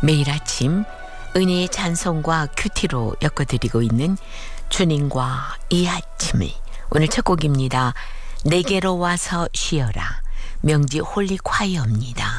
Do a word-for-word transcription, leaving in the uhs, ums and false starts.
매일 아침 은혜의 찬송과 큐티로 엮어드리고 있는 주님과 이 아침을, 오늘 첫 곡입니다. 내게로 와서 쉬어라, 명지 홀리 콰이어입니다.